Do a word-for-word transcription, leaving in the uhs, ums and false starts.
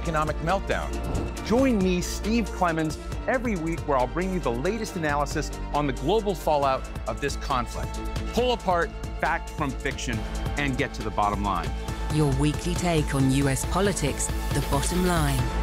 economic meltdown. Join me, Steve Clemons, every week where I'll bring you the latest analysis on the global fallout of this conflict. Pull apart fact from fiction and get to the bottom line. Your weekly take on U S politics, The Bottom Line.